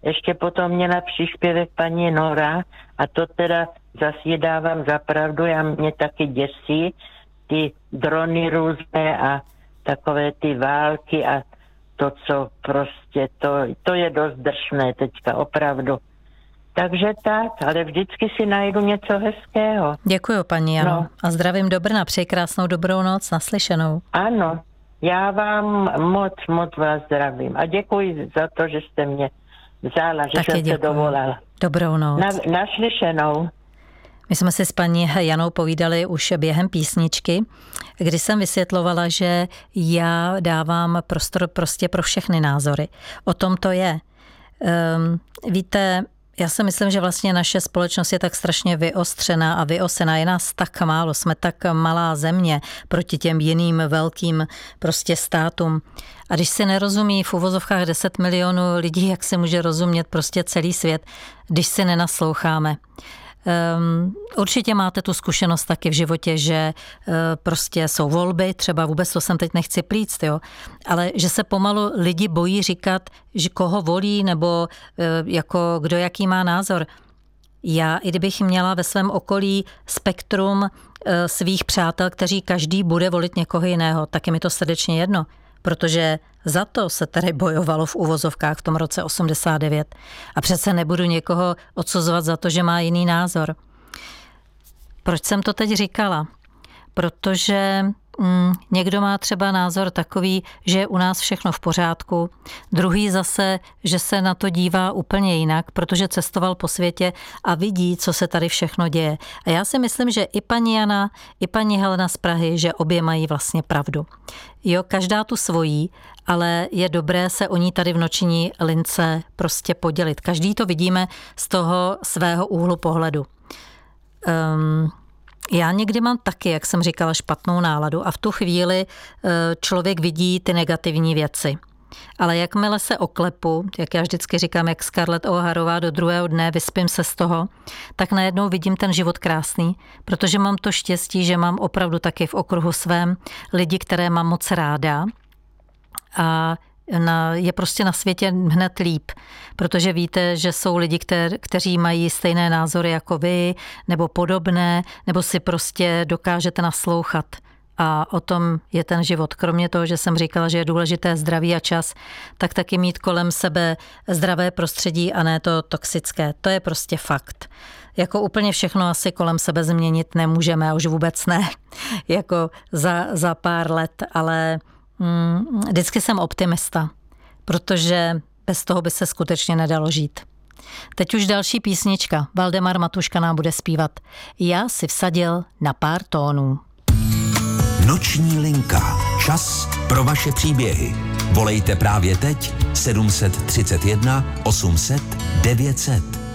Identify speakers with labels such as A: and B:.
A: ještě potom měla příspěvek paní Nora a to teda zase ji dávám za pravdu, mě taky děsí ty drony různé a takové ty války a to, co prostě, to je dost drsné teďka, opravdu. Takže tak, ale vždycky si najdu něco hezkého.
B: Děkuju, paní Jano. No. A zdravím do Brna, přeji krásnou dobrou noc, naslyšenou.
A: Ano, já vám moc vás zdravím a děkuji za to, že jste mě vzala, že
B: taky
A: jsem
B: děkuju.
A: se dovolala.
B: Dobrou noc.
A: Naslyšenou.
B: My jsme si s paní Janou povídali už během písničky, kdy jsem vysvětlovala, že já dávám prostor prostě pro všechny názory. O tom to je. Víte, já si myslím, že vlastně naše společnost je tak strašně vyostřená a vyosená. Je nás tak málo, jsme tak malá země proti těm jiným velkým prostě státům. A když si nerozumí v uvozovkách 10 milionů lidí, jak se může rozumět prostě celý svět, když si nenasloucháme. Určitě máte tu zkušenost taky v životě, že prostě jsou volby, třeba vůbec to jsem teď nechci plíct, jo, ale že se pomalu lidi bojí říkat, že koho volí nebo jako kdo jaký má názor. Já, i kdybych měla ve svém okolí spektrum svých přátel, kteří každý bude volit někoho jiného, tak je mi to srdečně jedno. Protože za to se tady bojovalo v uvozovkách v tom roce 89. A přece nebudu někoho odsuzovat za to, že má jiný názor. Proč jsem to teď říkala? Protože někdo má třeba názor takový, že je u nás všechno v pořádku, druhý zase, že se na to dívá úplně jinak, protože cestoval po světě a vidí, co se tady všechno děje. A já si myslím, že i paní Jana, i paní Helena z Prahy, že obě mají vlastně pravdu. Jo, každá tu svojí, ale je dobré se o ní tady v noční lince prostě podělit. Každý to vidíme z toho svého úhlu pohledu. Já někdy mám taky, jak jsem říkala, špatnou náladu a v tu chvíli člověk vidí ty negativní věci. Ale jakmile se oklepu, jak já vždycky říkám, jak Scarlett O'Harová do druhého dne, vyspím se z toho, tak najednou vidím ten život krásný, protože mám to štěstí, že mám opravdu taky v okruhu svém lidi, které mám moc ráda a je prostě na světě hned líp, protože víte, že jsou lidi, kteří mají stejné názory jako vy, nebo podobné, nebo si prostě dokážete naslouchat. A o tom je ten život. Kromě toho, že jsem říkala, že je důležité zdraví a čas, tak taky mít kolem sebe zdravé prostředí a ne to toxické. To je prostě fakt. Jako úplně všechno asi kolem sebe změnit nemůžeme, a už vůbec ne, jako za pár let, ale vždycky jsem optimista, protože bez toho by se skutečně nedalo žít. Teď už další písnička. Valdemar Matuška nám bude zpívat. Já si vsadil na pár tónů.
C: Noční linka. Čas pro vaše příběhy. Volejte právě teď 731 800 900.